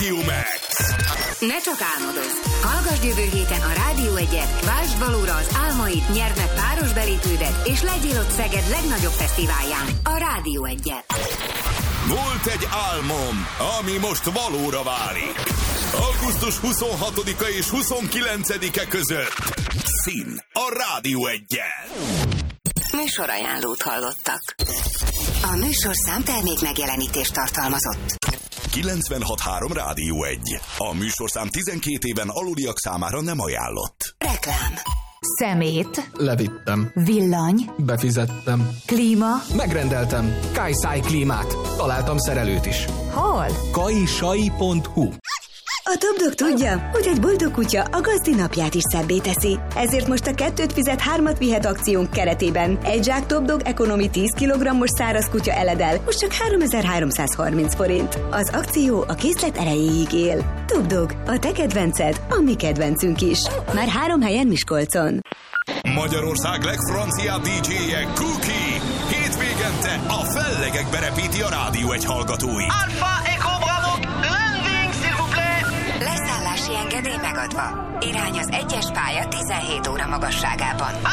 Magiumex. Ne csak álmodozz! Hallgasd jövő héten a Rádió 1-et, váltsd valóra az álmaid, nyerd meg páros belépődet, és legyél ott Szeged legnagyobb fesztiválján, a Rádió 1-et. Volt egy álmom, ami most valóra válik. Augusztus 26-a és 29-e között. Szín a Rádió 1-jel. Műsorajánlót hallottak. A műsorszám termék megjelenítést tartalmazott. 96.3 Rádió 1. A műsorszám 12 éven aluliak számára nem ajánlott. Reklám. Szemét. Levittem. Villany. Befizettem. Klíma. Megrendeltem. Kajsáj klímát. Találtam szerelőt is. Hol? kajsai.hu. A TopDog tudja, hogy egy boldog kutya a gazdi napját is szebbé teszi. Ezért most a 2 fizet 3 vihet akciónk keretében egy zsák TopDog Economy 10 kg-os száraz kutya eledel, most csak 3330 forint. Az akció a készlet erejéig él. TopDog, a te kedvenced, a mi kedvencünk is. Már 3 helyen Miskolcon. Magyarország legfranciább DJ-je Cookie. Hétvégente a fellegekbe repíti a Rádió 1 hallgatói. Alpha Echo Bravo, landing s'il vous plaît. Leszállási engedély megadva. Irány az 1-es pálya 17 óra magasságában.